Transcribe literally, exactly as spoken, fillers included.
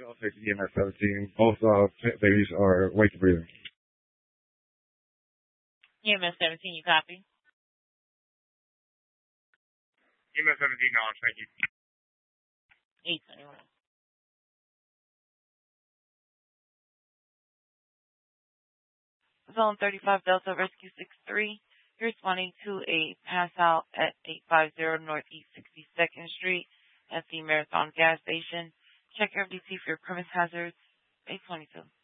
I'll take E M S seventeen. Both uh, babies are wake breathing. E M S seventeen, you copy? E M S seventeen, knowledge, thank you. eight twenty-one. Zone thirty-five Delta Rescue six three. You're responding to a pass out at eight fifty Northeast sixty-second Street at the Marathon gas station. Check your F D T for your premise hazards. eight twenty-two.